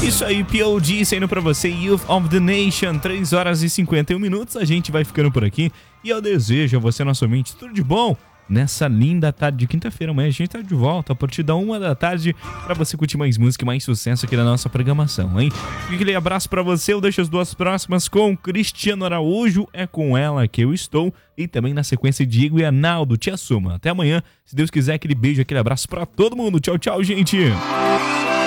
Isso aí, POD saindo pra você, Youth of the Nation, 3 horas e 51 minutos. A gente vai ficando por aqui e eu desejo a você, nosso ouvinte, tudo de bom nessa linda tarde de quinta-feira. Amanhã a gente tá de volta a partir da 1 da tarde pra você curtir mais música e mais sucesso aqui na nossa programação, hein? Aquele abraço pra você, eu deixo as duas próximas com Cristiano Araújo, é com ela que eu estou, e também na sequência Diego e Analdo, Te Assuma. Até amanhã, se Deus quiser, aquele beijo, aquele abraço pra todo mundo. Tchau, tchau, gente!